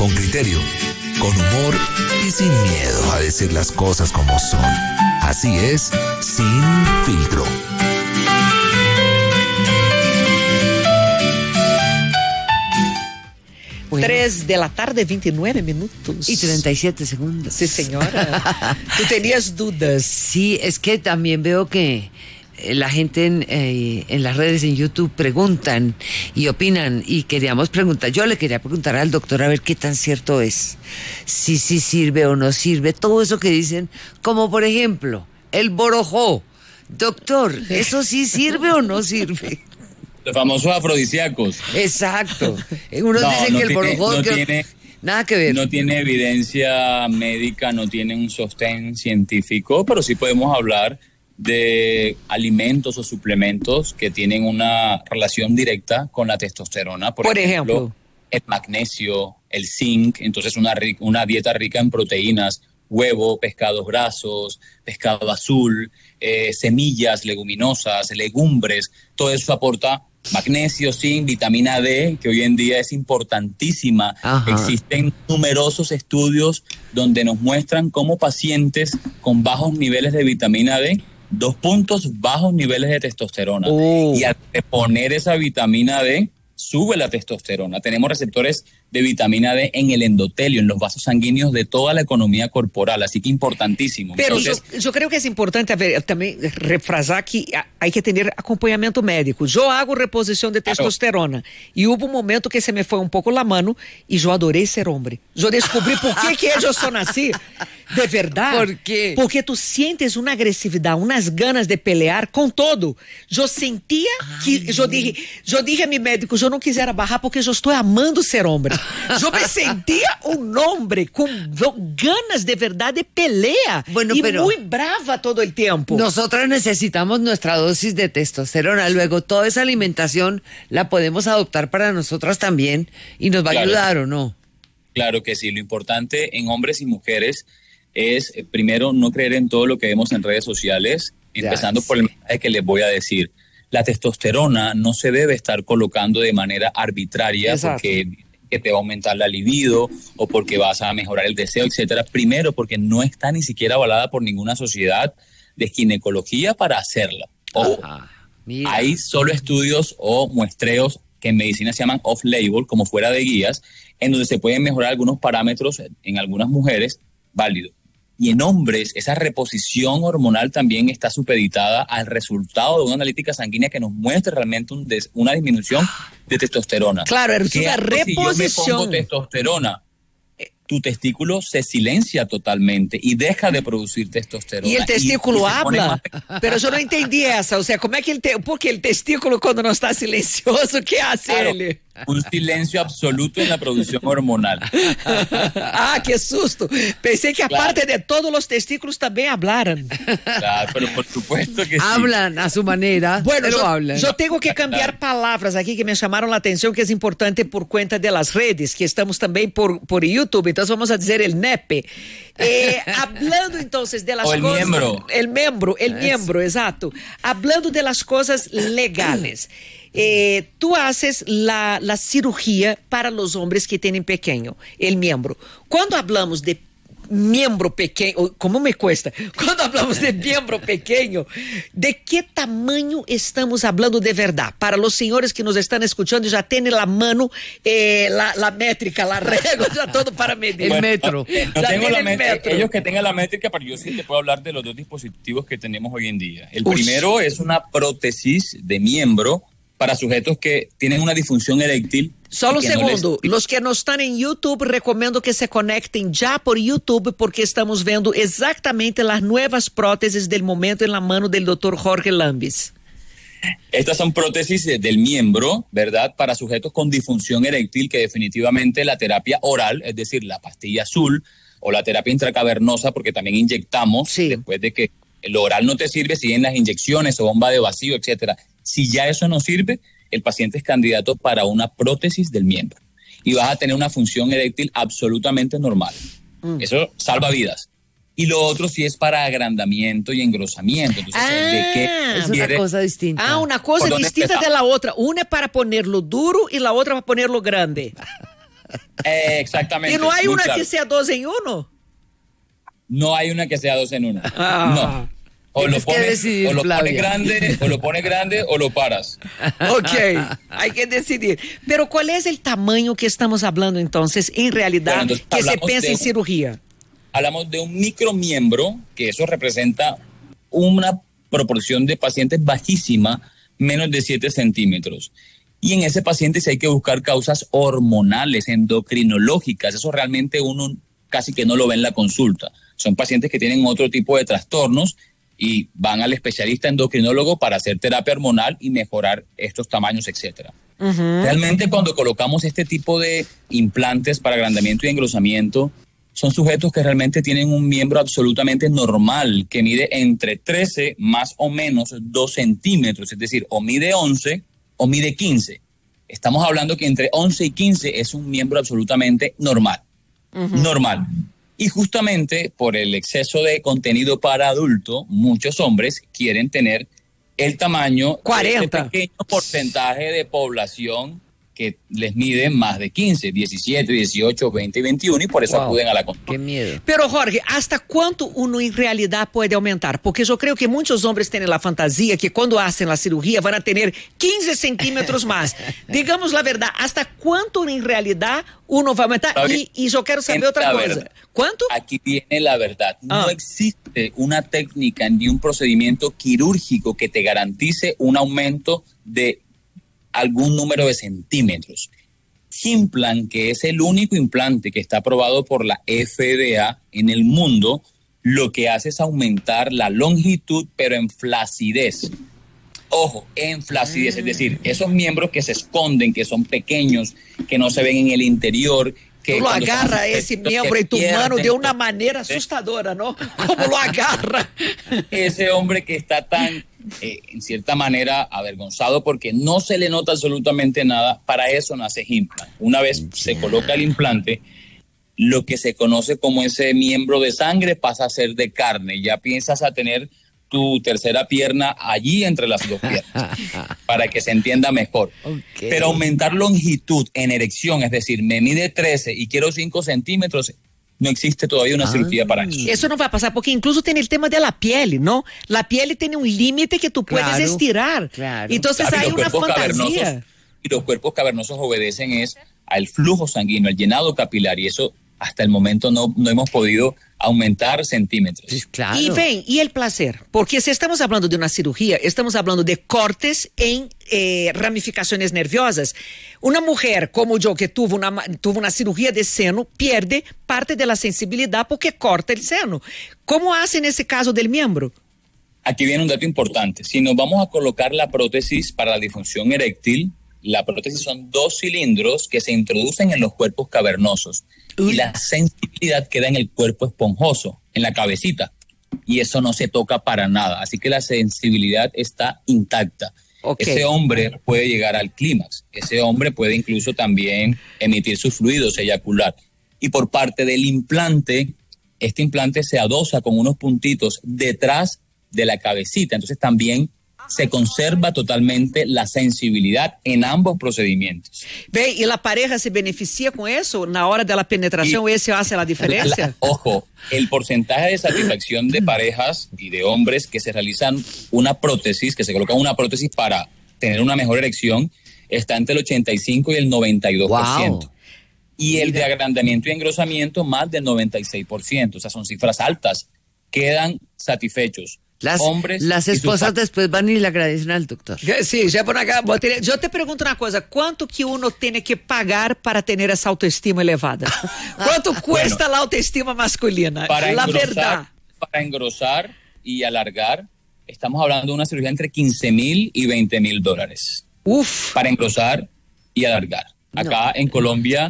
con criterio, con humor y sin miedo a decir las cosas como son. Así es, Sin Filtro. Bueno. 3 de la tarde, 29 minutos. Y 37 segundos. Sí, señora. Tú tenías dudas. Sí, es que también veo que la gente en las redes, en YouTube, preguntan y opinan, y queríamos preguntar, yo le quería preguntar al doctor a ver qué tan cierto es, si sirve o no sirve, todo eso que dicen, como por ejemplo, el borojó. Doctor, ¿eso sí sirve o no sirve? Los famosos afrodisíacos. Exacto. Unos dicen que el borojó... Nada que ver. No tiene evidencia médica, no tiene un sostén científico, pero sí podemos hablar de alimentos o suplementos que tienen una relación directa con la testosterona. Por ejemplo, el magnesio, el zinc, entonces una dieta rica en proteínas, huevo, pescados grasos, pescado azul, semillas leguminosas, legumbres, todo eso aporta magnesio, zinc, vitamina D, que hoy en día es importantísima. Ajá. Existen numerosos estudios donde nos muestran cómo pacientes con bajos niveles de vitamina D, 2 puntos, bajos niveles de testosterona. Y al reponer esa vitamina D, sube la testosterona. Tenemos receptores de vitamina D en el endotelio, en los vasos sanguíneos de toda la economía corporal, así que importantísimo. Pero yo creo que es importante también refrasar que hay que tener acompañamiento médico. Yo hago reposición de testosterona y hubo un momento que se me fue un poco la mano y yo adoré ser hombre. Yo descubrí por qué que yo soy así. De verdad. ¿Por qué? Porque tú sientes una agresividad, unas ganas de pelear con todo. Yo sentía que yo dije a mi médico, yo no quisiera bajar porque yo estoy amando ser hombre. Yo me sentía un hombre con ganas de verdad de pelea. Bueno, y pero muy brava todo el tiempo. Nosotras necesitamos nuestra dosis de testosterona. Luego, toda esa alimentación la podemos adoptar para nosotras también y nos va a ayudar, ¿o no? Claro que sí. Lo importante en hombres y mujeres es, primero, no creer en todo lo que vemos en redes sociales, empezando por el mensaje que les voy a decir. La testosterona no se debe estar colocando de manera arbitraria. Exacto. Porque que te va a aumentar la libido o porque vas a mejorar el deseo, etcétera. Primero, porque no está ni siquiera avalada por ninguna sociedad de ginecología para hacerla. Ojo, hay solo estudios o muestreos que en medicina se llaman off-label, como fuera de guías, en donde se pueden mejorar algunos parámetros en algunas mujeres, válido. Y en hombres, esa reposición hormonal también está supeditada al resultado de una analítica sanguínea que nos muestre realmente una disminución de testosterona. Claro, es una reposición. Si yo me pongo testosterona, tu testículo se silencia totalmente y deja de producir testosterona. Y el testículo habla. Pero yo no entendí esa. O sea, ¿cómo es que porque el testículo cuando no está silencioso, qué hace él? Un silencio absoluto en la producción hormonal. Qué susto. Pensé que aparte de todos los testículos también hablaran. Claro, pero por supuesto que hablan a su manera, bueno, pero hablan. Yo tengo que cambiar palabras aquí que me llamaron la atención, que es importante por cuenta de las redes, que estamos también por YouTube. Entonces vamos a decir el nepe. Hablando entonces de las cosas... El miembro, exacto. Hablando de las cosas legales. Tú haces la cirugía para los hombres que tienen pequeño, el miembro. Cuando hablamos de miembro pequeño, ¿cómo me cuesta? Cuando hablamos de miembro pequeño, ¿de qué tamaño estamos hablando de verdad? Para los señores que nos están escuchando, ya tienen la mano, la métrica, la regla, ya todo para medir. El metro. No tengo la métrica, ellos que tengan la métrica, pero yo sí te puedo hablar de los 2 dispositivos que tenemos hoy en día. El primero es una prótesis de miembro para sujetos que tienen una disfunción eréctil. Solo un segundo, los que no están en YouTube, recomiendo que se conecten ya por YouTube porque estamos viendo exactamente las nuevas prótesis del momento en la mano del doctor Jorge Lambis. Estas son prótesis del miembro, ¿verdad? Para sujetos con disfunción eréctil, que definitivamente la terapia oral, es decir, la pastilla azul o la terapia intracavernosa, porque también inyectamos, después de que lo oral no te sirve, siguen las inyecciones o bomba de vacío, etcétera. Si ya eso no sirve, el paciente es candidato para una prótesis del miembro y vas a tener una función eréctil absolutamente normal. Eso salva vidas. Y lo otro sí es para agrandamiento y engrosamiento. Entonces, ¿de qué es una cosa distinta? Una cosa distinta de la otra. Una es para ponerlo duro y la otra para ponerlo grande. Exactamente. ¿Y no hay una claro. que sea 2 en 1? No hay una que sea 2 en 1. No. O lo pones grande, o lo pones grande, o lo paras. Ok, hay que decidir. Pero ¿cuál es el tamaño que estamos hablando entonces, en realidad, bueno, entonces, que se piensa en cirugía? Hablamos de un micromiembro, que eso representa una proporción de pacientes bajísima, menos de 7 centímetros. Y en ese paciente sí hay que buscar causas hormonales, endocrinológicas. Eso realmente uno casi que no lo ve en la consulta. Son pacientes que tienen otro tipo de trastornos y van al especialista endocrinólogo para hacer terapia hormonal y mejorar estos tamaños, etcétera. Realmente cuando colocamos este tipo de implantes para agrandamiento y engrosamiento, son sujetos que realmente tienen un miembro absolutamente normal, que mide entre 13 más o menos 2 centímetros, es decir, o mide 11 o mide 15. Estamos hablando que entre 11 y 15 es un miembro absolutamente normal. Normal. Y justamente por el exceso de contenido para adulto, muchos hombres quieren tener el tamaño 40. de ese pequeño porcentaje de población que les mide más de 15, 17, 18, 20 y 21 y por eso acuden a la consulta. Qué miedo. Pero Jorge, ¿hasta cuánto uno en realidad puede aumentar? Porque yo creo que muchos hombres tienen la fantasía que cuando hacen la cirugía van a tener 15 centímetros más. Digamos la verdad, ¿hasta cuánto en realidad uno va a aumentar? Y yo quiero saber otra cosa. Verdad. ¿Cuánto? Aquí viene la verdad. No existe una técnica ni un procedimiento quirúrgico que te garantice un aumento de algún número de centímetros. Himplant, que es el único implante que está aprobado por la FDA en el mundo, lo que hace es aumentar la longitud, pero en flacidez. Ojo, en flacidez, es decir, esos miembros que se esconden, que son pequeños, que no se ven en el interior, que lo agarra ese miembro en tu mano de una manera asustadora, ¿no? ¿Cómo lo agarra? Ese hombre que está tan, en cierta manera, avergonzado porque no se le nota absolutamente nada, para eso nace Himplant. Una vez se coloca el implante, lo que se conoce como ese miembro de sangre pasa a ser de carne. Ya piensas a tener tu tercera pierna allí entre las dos piernas, para que se entienda mejor. Okay. Pero aumentar longitud en erección, es decir, me mide 13 y quiero 5 centímetros, no existe todavía una cirugía para eso. Eso no va a pasar, porque incluso tiene el tema de la piel, ¿no? La piel tiene un límite que tú puedes estirar. Claro. Entonces hay una fantasía. Y los cuerpos cavernosos obedecen al flujo sanguíneo, al llenado capilar, y eso hasta el momento no hemos podido aumentar centímetros. Sí, claro. Y ven, y el placer, porque si estamos hablando de una cirugía, estamos hablando de cortes en ramificaciones nerviosas. Una mujer como yo que tuvo una cirugía de seno pierde parte de la sensibilidad porque corta el seno. ¿Cómo hace en ese caso del miembro? Aquí viene un dato importante. Si nos vamos a colocar la prótesis para la disfunción eréctil, la prótesis son 2 cilindros que se introducen en los cuerpos cavernosos. Y la sensibilidad queda en el cuerpo esponjoso, en la cabecita. Y eso no se toca para nada. Así que la sensibilidad está intacta. Okay. Ese hombre puede llegar al clímax. Ese hombre puede incluso también emitir sus fluidos, eyacular. Y por parte del implante, este implante se adosa con unos puntitos detrás de la cabecita. Entonces también se conserva totalmente la sensibilidad en ambos procedimientos. Ve, ¿y la pareja se beneficia con eso? ¿Na hora de la penetración eso hace la diferencia? Ojo, el porcentaje de satisfacción de parejas y de hombres que se realizan una prótesis, que se colocan una prótesis para tener una mejor erección, está entre el 85 y el 92%. Wow. Y el de agrandamiento y engrosamiento más del 96%. O sea, son cifras altas. Quedan satisfechos. Las esposas después van y le agradecen al doctor. Sí, ya por acá. Yo te pregunto una cosa, ¿cuánto que uno tiene que pagar para tener esa autoestima elevada? ¿Cuánto cuesta la autoestima masculina? La verdad. Para engrosar y alargar, estamos hablando de una cirugía entre $15,000 y $20,000. Uf. Para engrosar y alargar. Acá en Colombia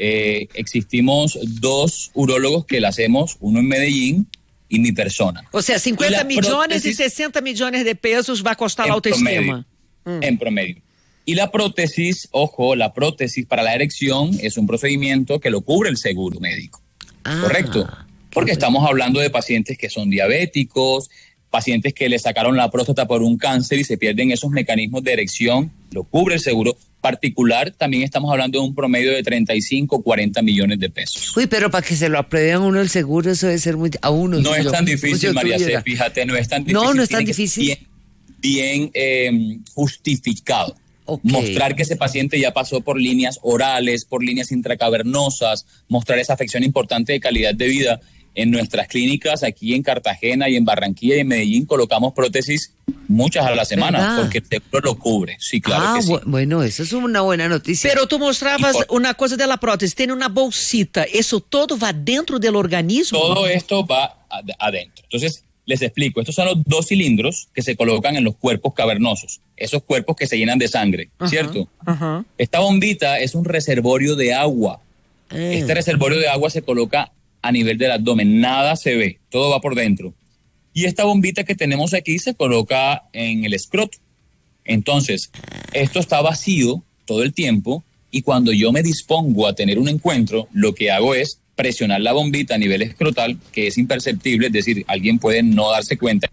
existimos 2 urólogos que la hacemos, uno en Medellín y mi persona. O sea, 50 millones y 60 millones de pesos va a costar la autoestima. En promedio. Y la prótesis, ojo, la prótesis para la erección es un procedimiento que lo cubre el seguro médico. ¿Correcto? Porque estamos hablando de pacientes que son diabéticos, pacientes que le sacaron la próstata por un cáncer y se pierden esos mecanismos de erección, lo cubre el seguro. particular también estamos hablando de un promedio de 35, 40 millones de pesos. Uy, pero para que se lo aprueben a uno el seguro, eso debe ser muy... A uno. No es tan difícil, María C., fíjate, no es tan difícil. No es tan difícil. Bien justificado. Okay. Mostrar que ese paciente ya pasó por líneas orales, por líneas intracavernosas, mostrar esa afección importante de calidad de vida. En nuestras clínicas aquí en Cartagena y en Barranquilla y en Medellín colocamos prótesis muchas a la semana, ¿verdad? Porque el seguro lo cubre. Sí, claro que sí. Bueno, eso es una buena noticia. Pero tú mostrabas una cosa de la prótesis, tiene una bolsita, ¿eso todo va dentro del organismo? Todo esto va adentro. Entonces, les explico, estos son los 2 cilindros que se colocan en los cuerpos cavernosos, esos cuerpos que se llenan de sangre, ¿cierto? Esta bombita es un reservorio de agua. Este reservorio de agua se coloca a nivel del abdomen, nada se ve, todo va por dentro. Y esta bombita que tenemos aquí se coloca en el escroto. Entonces, esto está vacío todo el tiempo y cuando yo me dispongo a tener un encuentro, lo que hago es presionar la bombita a nivel escrotal, que es imperceptible, es decir, alguien puede no darse cuenta